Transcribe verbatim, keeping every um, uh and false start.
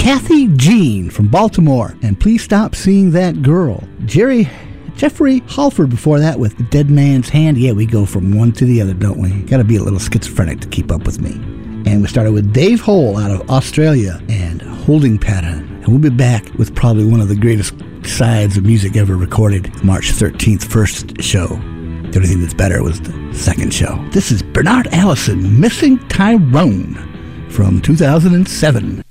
Kathy Jean from Baltimore, and Please Stop Seeing That Girl. Jerry Jeffrey Halford before that with Dead Man's Hand. Yeah, we go from one to the other, don't we? Gotta be a little schizophrenic to keep up with me. And we started with Dave Hole out of Australia and Holding Pattern. And we'll be back with probably one of the greatest sides of music ever recorded, March thirteenth, first show. The only thing that's better was the second show. This is Bernard Allison, Missing Tyrone from two thousand seven.